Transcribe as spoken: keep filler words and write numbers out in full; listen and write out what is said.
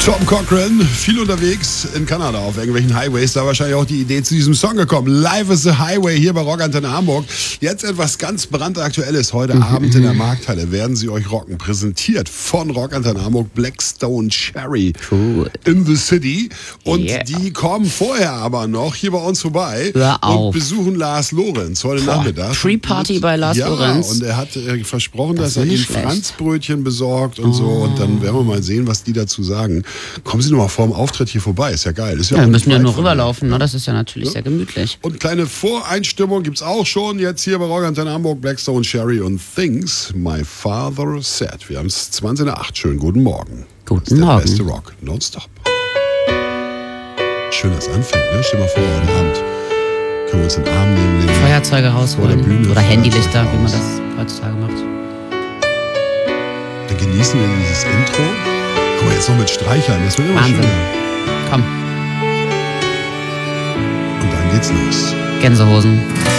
Tom Cochrane, viel unterwegs in Kanada auf irgendwelchen Highways, da wahrscheinlich auch die Idee zu diesem Song gekommen. Live is the Highway hier bei Rockantenne Hamburg. Jetzt etwas ganz brandaktuelles. Heute Abend in der Markthalle werden sie euch rocken. Präsentiert von Rockantenne Hamburg Blackstone Cherry Cool. in the City. Und Yeah. die kommen vorher aber noch hier bei uns vorbei Hör auf. und besuchen Lars Lorenz heute Boah, Nachmittag. Pre-Party Mit- bei Lars ja, Lorenz. und er hat äh, versprochen, Das dass ist er ja ihnen nicht schlecht. Franzbrötchen besorgt und so. Und dann werden wir mal sehen, was die dazu sagen. Kommen Sie noch mal vor dem Auftritt hier vorbei. Ist ja geil. Ist ja, Ja, auch wir nicht müssen ja weit nur von rüberlaufen, hier. ne? Das ist ja natürlich Ja. sehr gemütlich. Und kleine Voreinstimmung gibt's auch schon jetzt hier bei Rockantenne Hamburg, Blackstone, Cherry und Things My Father Said. Wir haben es zwanzig nach acht. Schönen guten Morgen. Guten das ist Morgen. Der beste Rock. Nonstop. Schön, dass es anfängt, ne? Stell mal vor, heute Abend können wir uns in den Arm nehmen. legen. Feuerzeuge Vor der rausholen. Bühne, Oder Handylichter, Feuerzeug wie man raus. das heutzutage macht. Dann genießen wir dieses Intro. Guck mal, jetzt noch mit Streichern. Das wird immer Wahnsinn. schöner. Komm, Und dann geht's los. Gänsehosen.